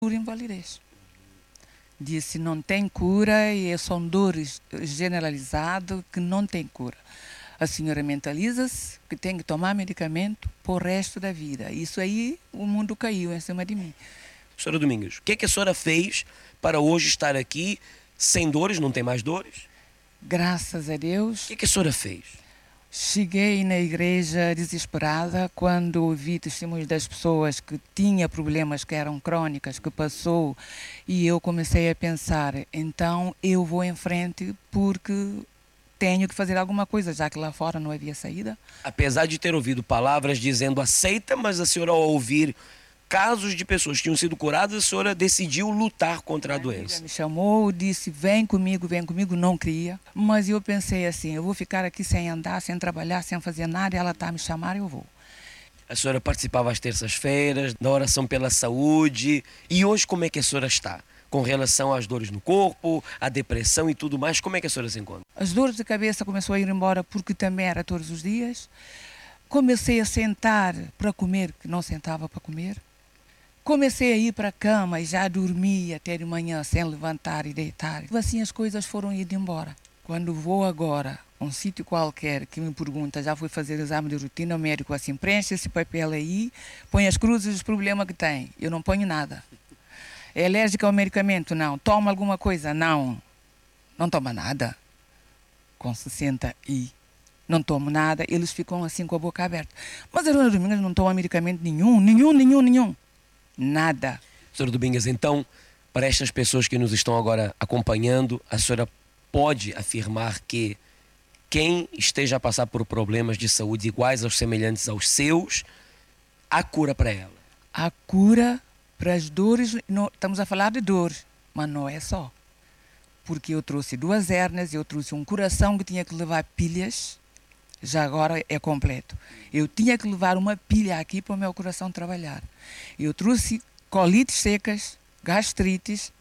por invalidez. Disse, não tem cura e são dores generalizadas que não tem cura. A senhora mentaliza-se que tem que tomar medicamento por resto da vida. Isso aí, o mundo caiu em cima de mim. Senhora Domingues, o que é que a senhora fez para hoje estar aqui sem dores, não tem mais dores? Graças a Deus. O que é que a senhora fez? Cheguei na igreja desesperada quando ouvi testemunhos das pessoas que tinham problemas que eram crônicas, que passou, e eu comecei a pensar, então eu vou em frente porque tenho que fazer alguma coisa, já que lá fora não havia saída. Apesar de ter ouvido palavras dizendo aceita, mas a senhora, ao ouvir casos de pessoas que tinham sido curadas, a senhora decidiu lutar contra a doença. Ela me chamou, disse, vem comigo, não queria. Mas eu pensei assim, eu vou ficar aqui sem andar, sem trabalhar, sem fazer nada, ela está a me chamar, eu vou. A senhora participava às terças-feiras, da oração pela saúde. E hoje como é que a senhora está? Com relação às dores no corpo, à depressão e tudo mais, como é que a senhora se encontra? As dores de cabeça começou a ir embora porque também era todos os dias. Comecei a sentar para comer, que não sentava para comer. Comecei a ir para a cama e já dormia até de manhã sem levantar e deitar. Assim as coisas foram indo embora. Quando vou agora a um sítio qualquer que me pergunta, já fui fazer exame de rotina, o médico assim, preenche esse papel aí, põe as cruzes dos problemas que tem. Eu não ponho nada. É alérgica ao medicamento? Não. Toma alguma coisa? Não. Não toma nada. Com 60 e não tomo nada, eles ficam assim com a boca aberta. Mas a dona Domingas não toma medicamento nenhum. Nada. Senhora Domingues, então, para estas pessoas que nos estão agora acompanhando, a senhora pode afirmar que quem esteja a passar por problemas de saúde iguais aos semelhantes aos seus, há cura para ela? A cura para as dores, não, estamos a falar de dores, mas não é só. Porque eu trouxe 2 hérnias, eu trouxe um coração que tinha que levar pilhas, já agora é completo. Eu tinha que levar uma pilha aqui para o meu coração trabalhar. Eu trouxe colites secas, gastrites,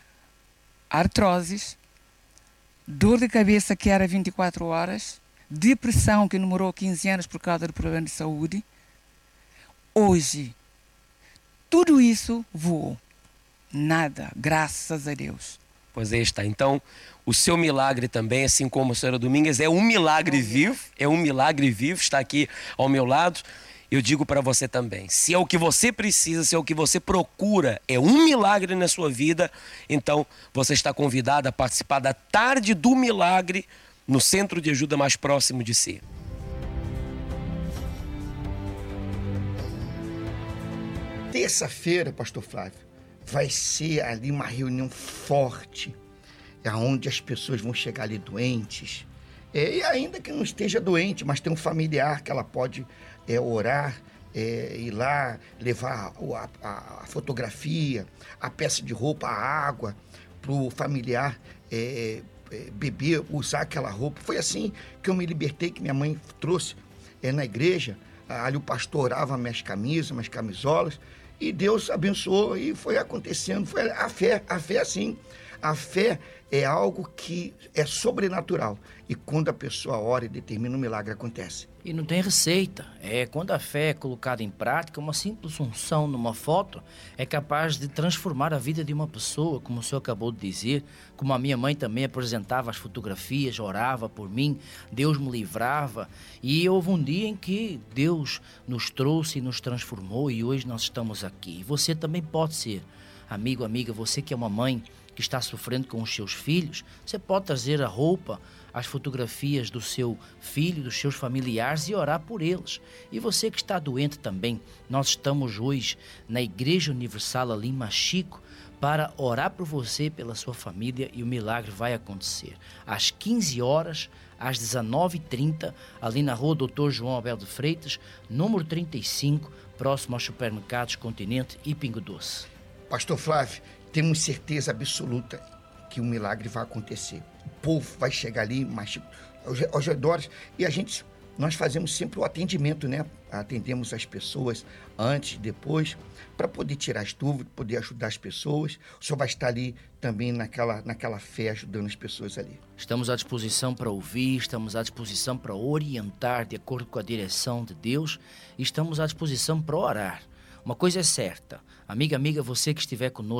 artroses, dor de cabeça que era 24 horas, depressão que demorou 15 anos por causa do problema de saúde. Hoje, tudo isso voou. Nada, graças a Deus. Pois aí está. Então, o seu milagre também, assim como a senhora Domingues, é um milagre vivo. É um milagre vivo, está aqui ao meu lado. Eu digo para você também, se é o que você precisa, se é o que você procura, é um milagre na sua vida, então você está convidado a participar da Tarde do Milagre no centro de ajuda mais próximo de si. Terça-feira, pastor Flávio, vai ser ali uma reunião forte, onde as pessoas vão chegar ali doentes, e ainda que não esteja doente, mas tem um familiar que ela pode orar, ir lá, levar a fotografia, a peça de roupa, a água, para o familiar beber, usar aquela roupa. Foi assim que eu me libertei, que minha mãe trouxe na igreja. Ali o pastor orava minhas camisas, minhas camisolas, e Deus abençoou e foi acontecendo. Foi a fé assim. A fé é algo que é sobrenatural. E quando a pessoa ora e determina, um milagre acontece. E não tem receita. Quando a fé é colocada em prática, uma simples unção numa foto é capaz de transformar a vida de uma pessoa, como o senhor acabou de dizer, como a minha mãe também apresentava as fotografias, orava por mim, Deus me livrava. E houve um dia em que Deus nos trouxe e nos transformou e hoje nós estamos aqui. E você também pode ser, amigo, amiga, você que é uma mãe que está sofrendo com os seus filhos, você pode trazer a roupa, as fotografias do seu filho, dos seus familiares e orar por eles. E você que está doente também, nós estamos hoje na Igreja Universal ali em Machico para orar por você, pela sua família, e o milagre vai acontecer. Às 15 horas, às 19h30, ali na rua Dr. João Abel de Freitas, número 35, próximo aos supermercados Continente e Pingo Doce. Pastor Flávio, temos certeza absoluta que o milagre vai acontecer. O povo vai chegar ali, aos redores, e nós fazemos sempre o atendimento, né? Atendemos as pessoas antes, depois, para poder tirar as dúvidas, poder ajudar as pessoas. O senhor vai estar ali também naquela fé, ajudando as pessoas ali. Estamos à disposição para ouvir, estamos à disposição para orientar de acordo com a direção de Deus, e estamos à disposição para orar. Uma coisa é certa, Amiga, você que estiver conosco,